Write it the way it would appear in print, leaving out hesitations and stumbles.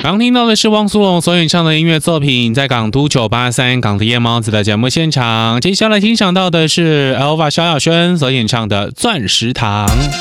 刚听到的是汪苏泷所演唱的音乐作品，在港都983港的夜猫子的节目现场。接下来欣赏到的是 Elva 萧亚轩所演唱的《钻石糖》。